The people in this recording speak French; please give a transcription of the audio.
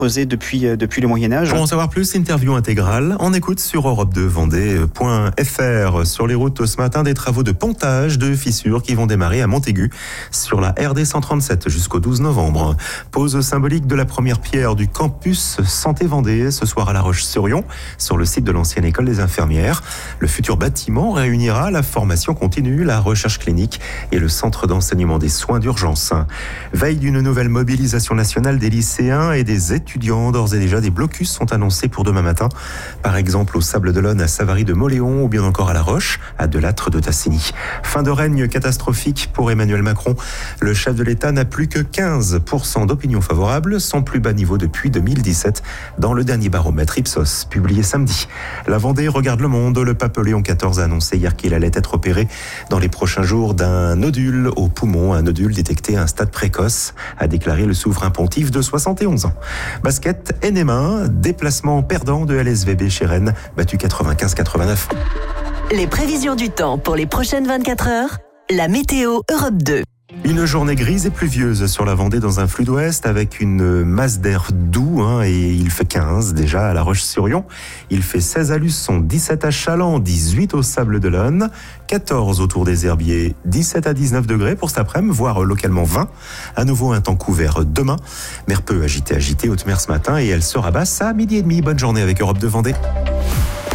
posée depuis le Moyen-Âge. Pour en savoir plus, interview intégrale, en écoute sur europe2vendée.fr. Sur les routes ce matin, des travaux de pontage de fissures qui vont démarrer à Montaigu sur la RD 137 jusqu'au 12 novembre. Pose symbolique de la première pierre du campus Santé Vendée ce soir à La Roche-sur-Yon, sur le site de l'ancienne école des infirmières. Le futur bâtiment réunira la formation continue, la recherche clinique et le centre d'enseignement des soins d'urgence. Veille d'une nouvelle mobilisation nationale des lycéens et des étudiants, d'ores et déjà des blocus sont annoncés pour demain matin. Par exemple au Sable-d'Olonne, à Savary de Mauléon ou bien encore à La Roche, à Delattre de Tassigny. Fin de règne catastrophique pour Emmanuel Macron. Le chef de l'État n'a plus que 15% d'opinion favorable, son plus bas niveau depuis 2017 dans le dernier baromètre Ipsos publié samedi. La Vendée regarde le monde. Le pape Léon XIV a annoncé hier qu'il allait être opéré dans les prochains jours d'un nodule au poumon, un nodule détecté à un stade précoce, a déclaré le souverain pontife de 71 ans. Basket, NM1, déplacement perdant de LSVB chez Rennes, battu 95-89. Les prévisions du temps pour les prochaines 24 heures, la météo Europe 2. Une journée grise et pluvieuse sur la Vendée dans un flux d'ouest avec une masse d'air doux et il fait 15 déjà à La Roche-sur-Yon. Il fait 16 à Luçon, 17 à Chaland, 18 au Sable-d'Olonne, 14 autour des Herbiers, 17 à 19 degrés pour cet après-midi, voire localement 20. À nouveau un temps couvert demain. Mer peu agitée, haute mer ce matin et elle sera basse à 12h30. Bonne journée avec Europe 2 Vendée.